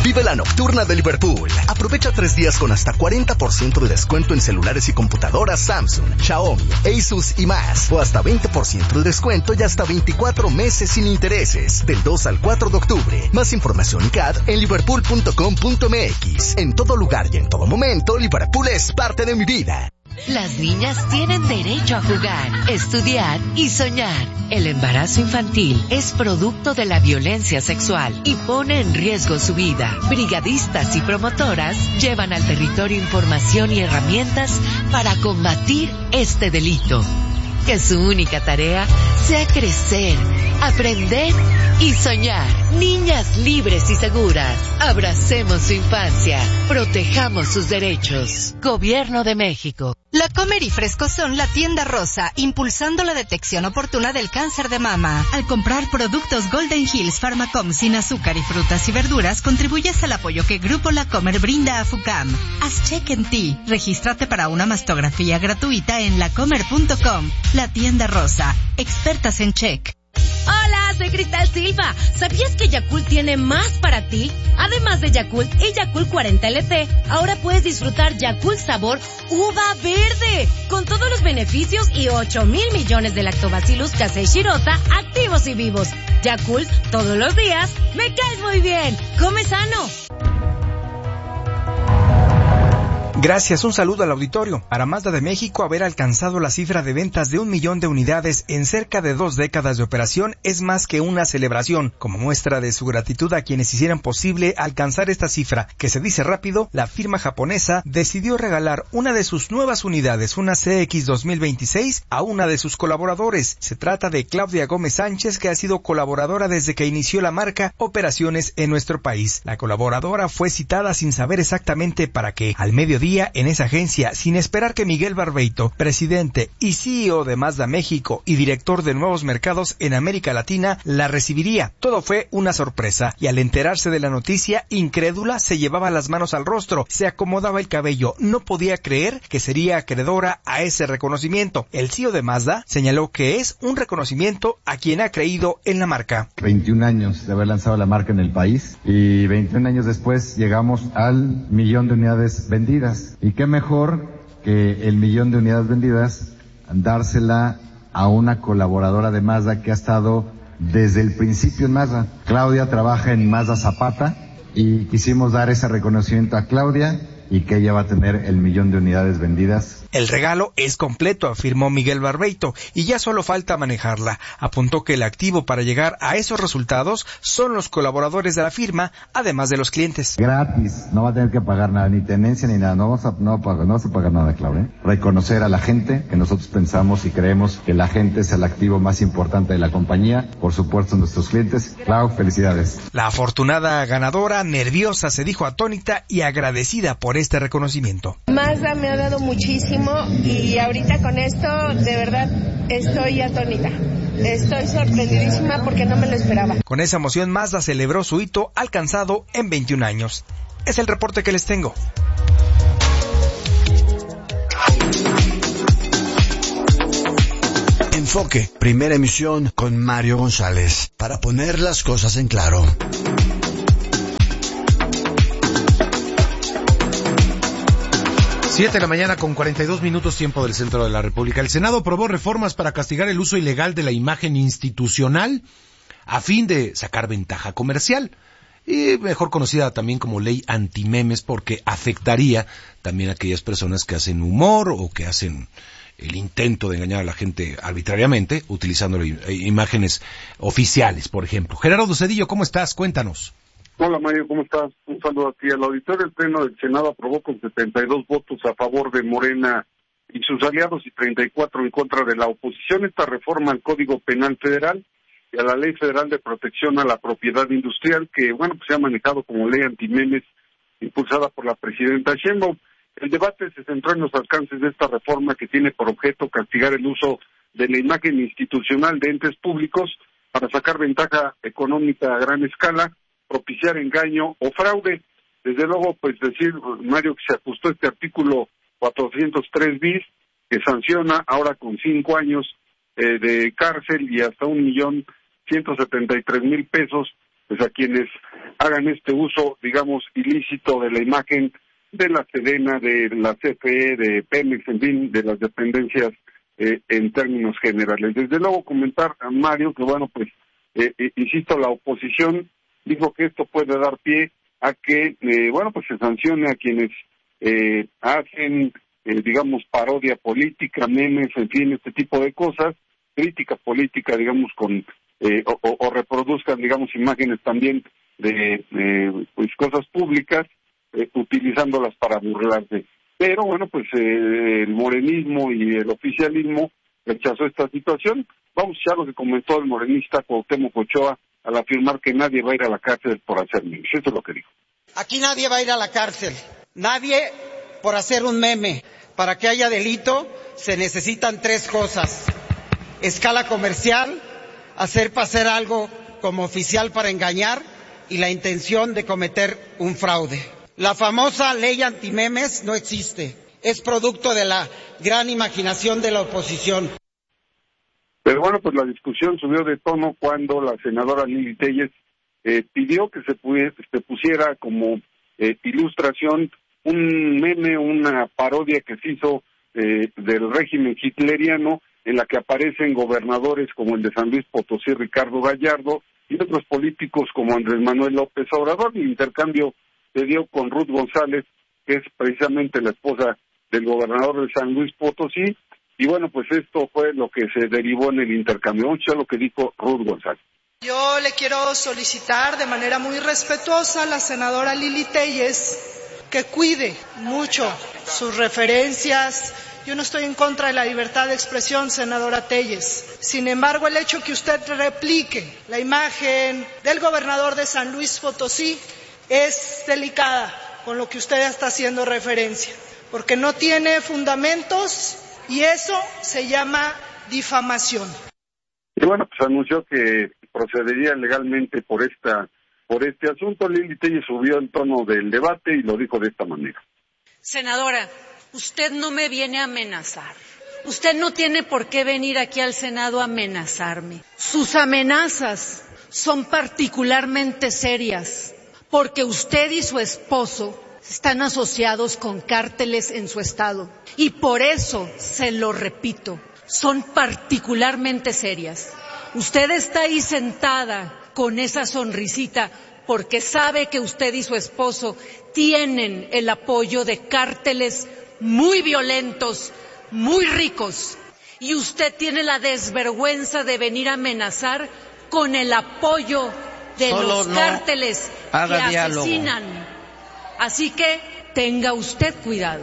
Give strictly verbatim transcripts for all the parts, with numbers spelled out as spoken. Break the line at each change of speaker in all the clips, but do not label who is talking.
Vive la nocturna de Liverpool. Aprovecha tres días con hasta cuarenta por ciento de descuento en celulares y computadoras Samsung, Xiaomi, Asus y más. O hasta veinte por ciento de descuento y hasta veinticuatro meses sin intereses. Del dos al cuatro de octubre. Más información y C A D en liverpool punto com punto m x. En todo lugar y en todo momento, Liverpool es parte de mi vida.
Las niñas tienen derecho a jugar, estudiar y soñar. El embarazo infantil es producto de la violencia sexual y pone en riesgo su vida. Brigadistas y promotoras llevan al territorio información y herramientas para combatir este delito. Que su única tarea sea crecer, aprender y soñar. Niñas libres y seguras. Abracemos su infancia. Protejamos sus derechos. Gobierno de México.
La Comer y Fresco son la tienda rosa, impulsando la detección oportuna del cáncer de mama. Al comprar productos Golden Hills Pharmacom sin azúcar y frutas y verduras, contribuyes al apoyo que Grupo La Comer brinda a FUCAM. Haz check en ti. Regístrate para una mastografía gratuita en lacomer punto com. La tienda rosa. Expertas en check.
Hola, soy Cristal Silva. ¿Sabías que Yakult tiene más para ti? Además de Yakult y Yakult cuarenta L T, ahora puedes disfrutar Yakult sabor uva verde, con todos los beneficios y ocho mil millones de lactobacillus casei shirota activos y vivos. Yakult, todos los días, me caes muy bien. Come sano.
Gracias, un saludo al auditorio. Para Mazda de México, haber alcanzado la cifra de ventas de un millón de unidades en cerca de dos décadas de operación es más que una celebración. Como muestra de su gratitud a quienes hicieron posible alcanzar esta cifra, que se dice rápido, la firma japonesa decidió regalar una de sus nuevas unidades, una C X dos mil veintiséis, a una de sus colaboradores. Se trata de Claudia Gómez Sánchez, que ha sido colaboradora desde que inició la marca operaciones en nuestro país. La colaboradora fue citada sin saber exactamente para qué. Al mediodía, en esa agencia, sin esperar que Miguel Barbeito, presidente y C E O de Mazda México y director de nuevos mercados en América Latina, la recibiría. Todo fue una sorpresa, y al enterarse de la noticia, incrédula, se llevaba las manos al rostro, se acomodaba el cabello, no podía creer que sería acreedora a ese reconocimiento. El C E O de Mazda señaló que es un reconocimiento a quien ha creído en la marca.
veintiún años de haber lanzado la marca en el país, y veintiún años después llegamos al millón de unidades vendidas. Y qué mejor que el millón de unidades vendidas dársela a una colaboradora de Mazda que ha estado desde el principio en Mazda. Claudia trabaja en Mazda Zapata y quisimos dar ese reconocimiento a Claudia y que ella va a tener el millón de unidades vendidas.
El regalo es completo, afirmó Miguel Barbeito, y ya solo falta manejarla. Apuntó que el activo para llegar a esos resultados son los colaboradores de la firma, además de los clientes.
Gratis, no va a tener que pagar nada, ni tenencia ni nada, no vamos a, no, no vamos a pagar nada, Claudia. ¿eh? Reconocer a la gente, que nosotros pensamos y creemos que la gente es el activo más importante de la compañía, por supuesto nuestros clientes. Clau, felicidades.
La afortunada ganadora, nerviosa, se dijo atónita y agradecida por este reconocimiento.
Mazda me ha dado muchísimo y ahorita con esto de verdad estoy atónita. Estoy sorprendidísima porque no me lo esperaba.
Con esa emoción, Mazda celebró su hito alcanzado en veintiún años. Es el reporte que les tengo.
Enfoque, primera emisión con Mario González, para poner las cosas en claro.
Siete de la mañana con cuarenta y dos minutos, tiempo del centro de la República. El Senado aprobó reformas para castigar el uso ilegal de la imagen institucional a fin de sacar ventaja comercial, y mejor conocida también como ley antimemes, porque afectaría también a aquellas personas que hacen humor o que hacen el intento de engañar a la gente arbitrariamente utilizando imágenes oficiales, por ejemplo. Gerardo Cedillo, ¿cómo estás? Cuéntanos.
Hola Mario, ¿cómo estás? Un saludo a ti. El auditorio del Pleno del Senado aprobó con setenta y dos votos a favor de Morena y sus aliados y treinta y cuatro en contra de la oposición esta reforma al Código Penal Federal y a la Ley Federal de Protección a la Propiedad Industrial, que bueno pues se ha manejado como ley antimemes, impulsada por la presidenta Sheinbaum. El debate se centró en los alcances de esta reforma, que tiene por objeto castigar el uso de la imagen institucional de entes públicos para sacar ventaja económica a gran escala, propiciar engaño o fraude. Desde luego, pues decir, Mario, que se ajustó este artículo cuatrocientos tres bis, que sanciona ahora con cinco años eh, de cárcel y hasta un millón ciento setenta y tres mil pesos pues a quienes hagan este uso, digamos, ilícito de la imagen de la Sedena, de la C F E, de Pemex, en fin, de las dependencias eh, en términos generales. Desde luego comentar a Mario que, bueno, pues, eh, eh, insisto, la oposición dijo que esto puede dar pie a que, eh, bueno, pues se sancione a quienes eh, hacen, eh, digamos, parodia política, memes, en fin, este tipo de cosas, crítica política, digamos, con eh, o, o reproduzcan, digamos, imágenes también de eh, pues cosas públicas, eh, utilizándolas para burlarse. Pero bueno, pues eh, el morenismo y el oficialismo rechazó esta situación. Vamos a escuchar lo que comentó el morenista Cuauhtémoc Ochoa al afirmar que nadie va a ir a la cárcel por hacer memes. Eso es lo que dijo.
Aquí nadie va a ir a la cárcel. Nadie por hacer un meme. Para que haya delito se necesitan tres cosas: escala comercial, hacer pasar algo como oficial para engañar y la intención de cometer un fraude. La famosa ley antimemes no existe. Es producto de la gran imaginación de la oposición.
Pero bueno, pues la discusión subió de tono cuando la senadora Lili Téllez eh, pidió que se, pudiera, se pusiera como eh, ilustración un meme, una parodia que se hizo eh, del régimen hitleriano, en la que aparecen gobernadores como el de San Luis Potosí, Ricardo Gallardo, y otros políticos como Andrés Manuel López Obrador. El intercambio se dio con Ruth González, que es precisamente la esposa del gobernador de San Luis Potosí, y bueno, pues esto fue lo que se derivó en el intercambio. Vamos a escuchar lo que dijo Ruth González.
Yo le quiero solicitar de manera muy respetuosa a la senadora Lili Téllez que cuide mucho sus referencias. Yo no estoy en contra de la libertad de expresión, senadora Téllez. Sin embargo, el hecho que usted replique la imagen del gobernador de San Luis Potosí es delicada con lo que usted está haciendo referencia, porque no tiene fundamentos y eso se llama difamación.
Y bueno, pues anunció que procedería legalmente por esta por este asunto. Lili Téllez subió el tono del debate y lo dijo de esta manera.
Senadora, usted no me viene a amenazar. Usted no tiene por qué venir aquí al Senado a amenazarme. Sus amenazas son particularmente serias, porque usted y su esposo están asociados con cárteles en su estado. Y por eso, se lo repito, son particularmente serias. Usted está ahí sentada con esa sonrisita porque sabe que usted y su esposo tienen el apoyo de cárteles muy violentos, muy ricos, y usted tiene la desvergüenza de venir a amenazar con el apoyo de Solo los no cárteles que asesinan. Diálogo. Así que tenga usted cuidado.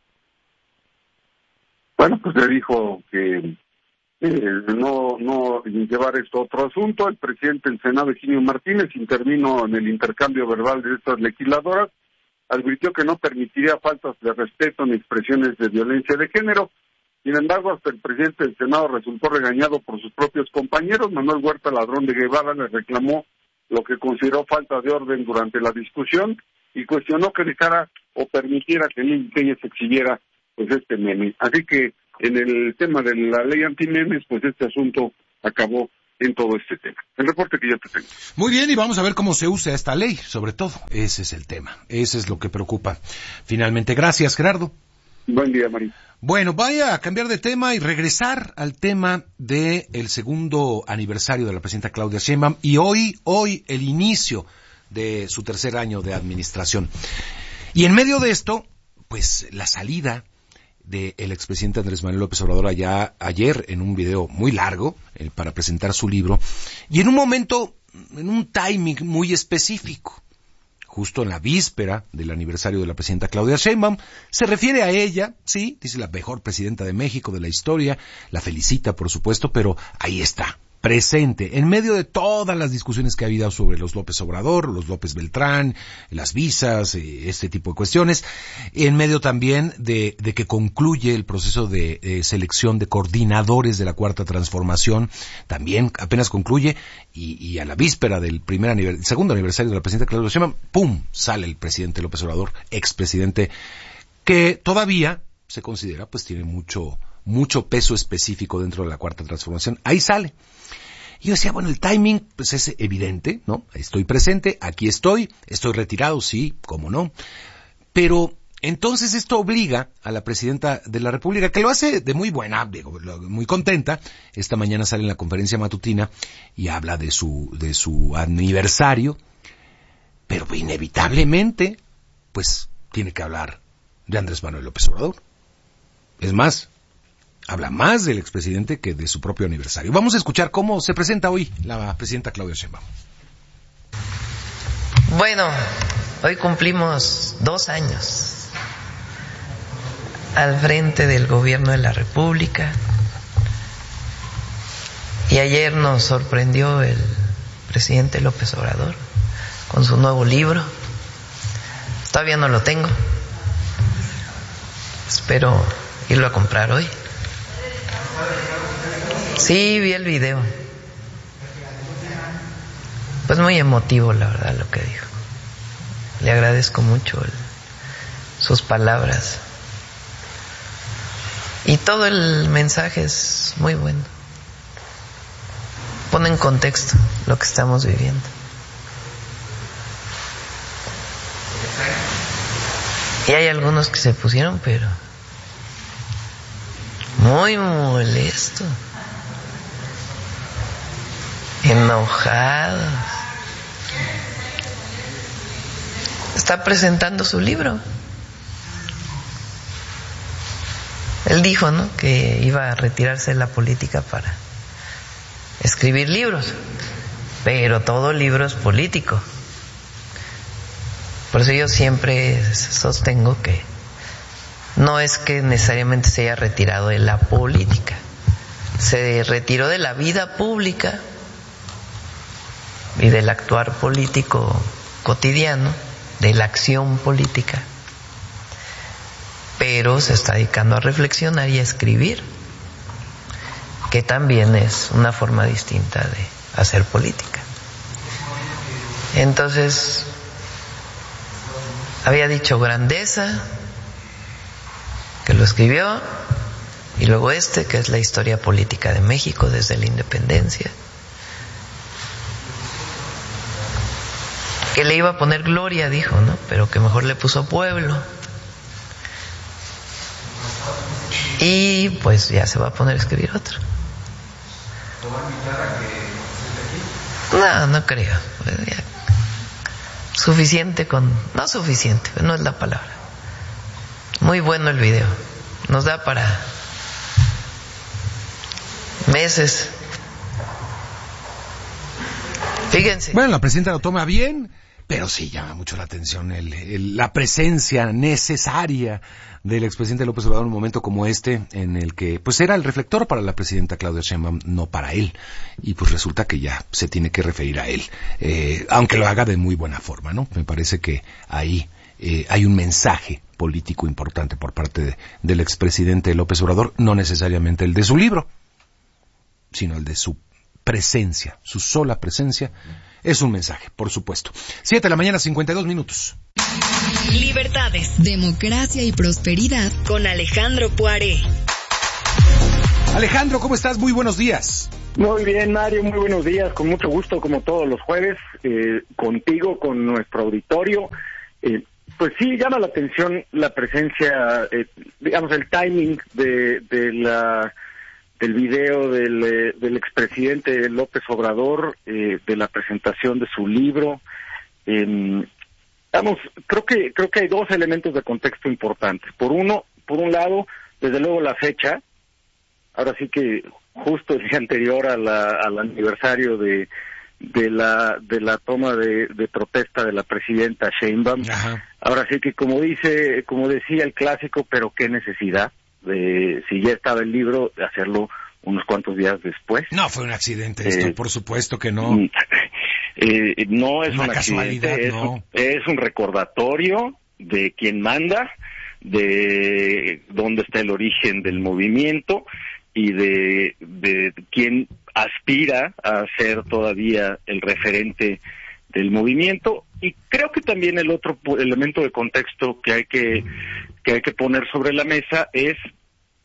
Bueno, pues le dijo que eh, no no llevar esto a otro asunto. El presidente del Senado, Higinio Martínez, intervino en el intercambio verbal de estas legisladoras, advirtió que no permitiría faltas de respeto ni expresiones de violencia de género. Sin embargo, hasta el presidente del Senado resultó regañado por sus propios compañeros. Manuel Huerta Ladrón de Guevara le reclamó lo que consideró falta de orden durante la discusión y cuestionó que dejara o permitiera que Lili Téllez exhibiera pues este meme. Así que en el tema de la ley antimemes, pues este asunto acabó en todo este tema. El reporte que yo te tengo.
Muy bien, y vamos a ver cómo se usa esta ley, sobre todo. Ese es el tema. Ese es lo que preocupa. Finalmente, gracias, Gerardo.
Buen día, María.
Bueno, vaya a cambiar de tema y regresar al tema del segundo aniversario de la presidenta Claudia Sheinbaum y hoy, hoy el inicio de su tercer año de administración. Y en medio de esto, pues la salida del expresidente Andrés Manuel López Obrador allá ayer en un video muy largo eh, para presentar su libro y en un momento, en un timing muy específico, justo en la víspera del aniversario de la presidenta Claudia Sheinbaum. Se refiere a ella, sí, dice la mejor presidenta de México de la historia, la felicita por supuesto, pero ahí está, presente, en medio de todas las discusiones que ha habido sobre los López Obrador, los López Beltrán, las visas, este tipo de cuestiones, en medio también de, de que concluye el proceso de eh, selección de coordinadores de la Cuarta Transformación, también apenas concluye, y, y a la víspera del primer aniversario, segundo aniversario de la presidenta Claudia Sheinbaum, ¡pum!, sale el presidente López Obrador, expresidente, que todavía se considera, pues tiene mucho, mucho peso específico dentro de la Cuarta Transformación, ahí sale. Y yo decía, bueno, el timing pues es evidente, ¿no? Estoy presente, aquí estoy, estoy retirado, sí, cómo no. Pero entonces esto obliga a la presidenta de la República, que lo hace de muy buena, digo, muy contenta. Esta mañana sale en la conferencia matutina y habla de su, de su aniversario, pero inevitablemente, pues, tiene que hablar de Andrés Manuel López Obrador. Es más, habla más del expresidente que de su propio aniversario. Vamos a escuchar cómo se presenta hoy la presidenta Claudia Sheinbaum.
Bueno, hoy cumplimos dos años al frente del gobierno de la República y ayer nos sorprendió el presidente López Obrador con su nuevo libro. Todavía no lo tengo, espero irlo a comprar hoy. Sí, vi el video. Pues muy emotivo, la verdad, lo que dijo. Le agradezco mucho el, sus palabras. Y todo el mensaje es muy bueno. Pone en contexto lo que estamos viviendo. Y hay algunos que se pusieron, pero muy molestos, enojados. Está presentando su libro. Él dijo, ¿no?, que iba a retirarse de la política para escribir libros, pero todo libro es político. Por eso yo siempre sostengo que no es que necesariamente se haya retirado de la política, se retiró de la vida pública y del actuar político cotidiano, de la acción política, pero se está dedicando a reflexionar y a escribir, que también es una forma distinta de hacer política. Entonces, había dicho Grandeza, que lo escribió, y luego este, que es la historia política de México desde la independencia, que le iba a poner Gloria, dijo, ¿no?, pero que mejor le puso Pueblo. Y pues ya se va a poner a escribir otro. No, no creo. Suficiente con... No suficiente, no es la palabra. Muy bueno el video. Nos da para meses. Fíjense.
Bueno, la presidenta lo toma bien, pero sí llama mucho la atención el, el, la presencia necesaria del expresidente López Obrador en un momento como este, en el que pues era el reflector para la presidenta Claudia Sheinbaum, no para él, y pues resulta que ya se tiene que referir a él, eh, aunque lo haga de muy buena forma, ¿no? Me parece que ahí eh, hay un mensaje político importante por parte de, del expresidente López Obrador, no necesariamente el de su libro, sino el de su presencia, su sola presencia. Es un mensaje, por supuesto. Siete de la mañana, cincuenta y dos minutos.
Libertades, democracia y prosperidad con Alejandro Poiré.
Alejandro, ¿cómo estás? Muy buenos días.
Muy bien, Mario, muy buenos días. Con mucho gusto, como todos los jueves, eh, contigo, con nuestro auditorio. Eh, pues sí, llama la atención la presencia, eh, digamos, el timing de, de la... del video del, eh, del expresidente López Obrador, eh, de la presentación de su libro. Eh, vamos, creo que creo que hay dos elementos de contexto importantes. Por uno, por un lado, desde luego la fecha. Ahora sí que justo el día anterior a la, al aniversario de de la de la toma de, de protesta de la presidenta Sheinbaum. Ajá. Ahora sí que como dice, como decía el clásico, pero qué necesidad de, si ya estaba el libro, de hacerlo unos cuantos días después.
No fue un accidente esto, eh, por supuesto que no.
Eh, no es
una
un
casualidad,
accidente,
no.
es, un, es un recordatorio de quién manda, de dónde está el origen del movimiento y de, de quién aspira a ser todavía el referente del movimiento. Y creo que también el otro elemento de contexto que hay que que hay que poner sobre la mesa es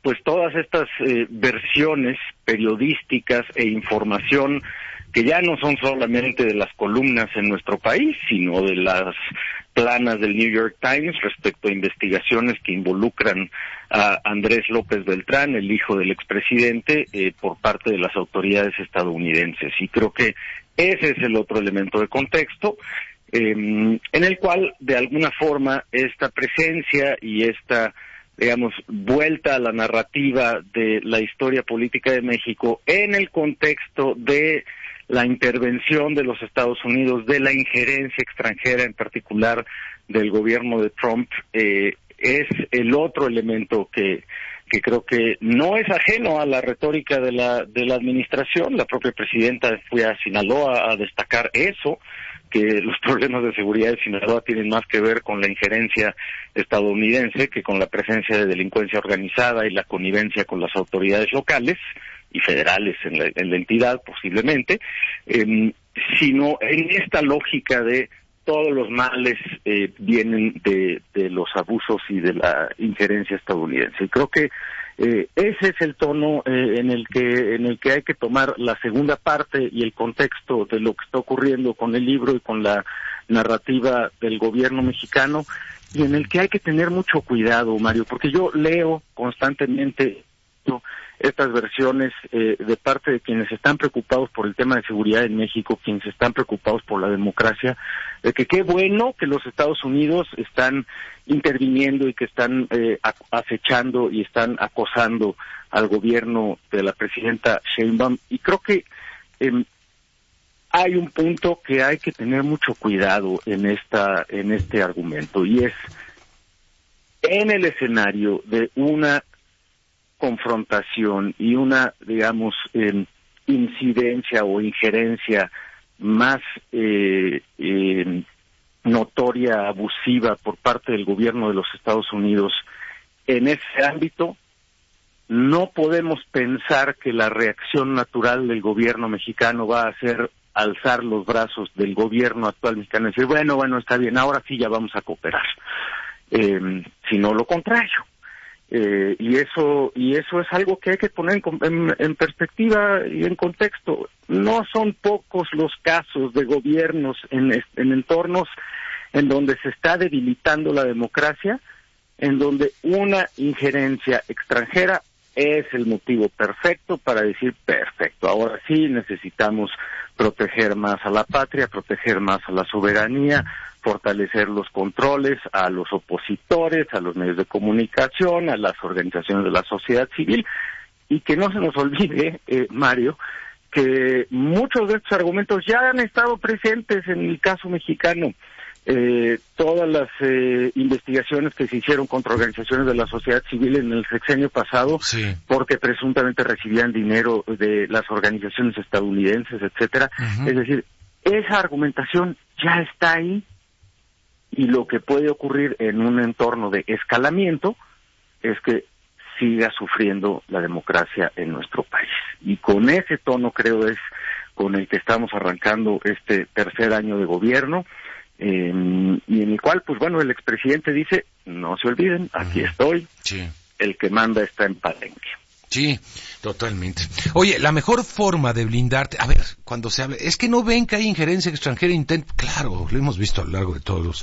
pues todas estas eh, versiones periodísticas e información que ya no son solamente de las columnas en nuestro país, sino de las planas del New York Times respecto a investigaciones que involucran a Andrés López Beltrán, el hijo del expresidente, eh, por parte de las autoridades estadounidenses. Y creo que ese es el otro elemento de contexto, eh, en el cual, de alguna forma, esta presencia y esta, digamos, vuelta a la narrativa de la historia política de México en el contexto de la intervención de los Estados Unidos, de la injerencia extranjera, en particular del gobierno de Trump, eh, es el otro elemento que que creo que no es ajeno a la retórica de la de la administración. La propia presidenta fue a Sinaloa a destacar eso, que los problemas de seguridad de Sinaloa tienen más que ver con la injerencia estadounidense que con la presencia de delincuencia organizada y la connivencia con las autoridades locales y federales en la, en la entidad posiblemente, eh, sino en esta lógica de todos los males eh, vienen de, de los abusos y de la injerencia estadounidense. Y creo que eh, ese es el tono eh, en el que en el que hay que tomar la segunda parte y el contexto de lo que está ocurriendo con el libro y con la narrativa del gobierno mexicano, y en el que hay que tener mucho cuidado, Mario, porque yo leo constantemente estas versiones eh, de parte de quienes están preocupados por el tema de seguridad en México, quienes están preocupados por la democracia, de que qué bueno que los Estados Unidos están interviniendo y que están eh, acechando y están acosando al gobierno de la presidenta Sheinbaum. Y creo que eh, hay un punto que hay que tener mucho cuidado en esta en este argumento, y es en el escenario de una confrontación y una, digamos, eh, incidencia o injerencia más eh, eh, notoria, abusiva por parte del gobierno de los Estados Unidos en ese ámbito, no podemos pensar que la reacción natural del gobierno mexicano va a ser alzar los brazos del gobierno actual mexicano y decir, bueno, bueno, está bien, ahora sí ya vamos a cooperar, eh, sino lo contrario. Eh, y eso y eso es algo que hay que poner en, en, en perspectiva y en contexto. No son pocos los casos de gobiernos en, en entornos en donde se está debilitando la democracia, en donde una injerencia extranjera es el motivo perfecto para decir, perfecto, ahora sí necesitamos proteger más a la patria, proteger más a la soberanía, fortalecer los controles a los opositores, a los medios de comunicación, a las organizaciones de la sociedad civil, y que no se nos olvide, eh, Mario, que muchos de estos argumentos ya han estado presentes en el caso mexicano. Eh, todas las eh, investigaciones que se hicieron contra organizaciones de la sociedad civil en el sexenio pasado, sí, porque presuntamente recibían dinero de las organizaciones estadounidenses, etcétera. Uh-huh. Es decir, esa argumentación ya está ahí, y lo que puede ocurrir en un entorno de escalamiento es que siga sufriendo la democracia en nuestro país. Y con ese tono creo es con el que estamos arrancando este tercer año de gobierno, eh, y en el cual, pues bueno, el expresidente dice, no se olviden, aquí estoy, sí, el que manda está en Palenque.
Sí, totalmente. Oye, la mejor forma de blindarte, a ver, cuando se habla, es que no ven que hay injerencia extranjera, intento, claro, lo hemos visto a lo largo de todos los